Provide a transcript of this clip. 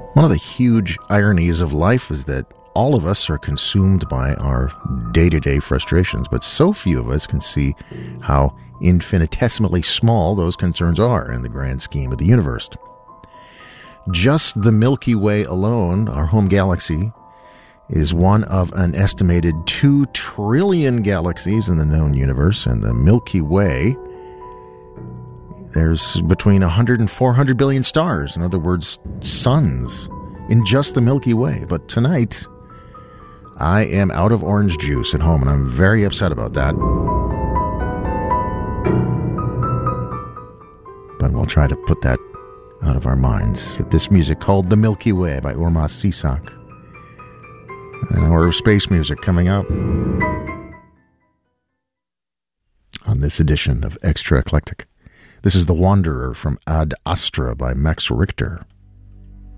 One of the huge ironies of life is that all of us are consumed by our day-to-day frustrations, but so few of us can see how infinitesimally small those concerns are in the grand scheme of the universe. Just the Milky Way alone, our home galaxy, is one of an estimated 2 trillion galaxies in the known universe, and the Milky Way, there's between 100 and 400 billion stars, in other words, suns, in just the Milky Way. But tonight, I am out of orange juice at home, and I'm very upset about that. But we'll try to put that out of our minds with this music called The Milky Way by Urmas Sisak. An hour of space music coming up on this edition of Extra Eclectic. This is The Wanderer from Ad Astra by Max Richter.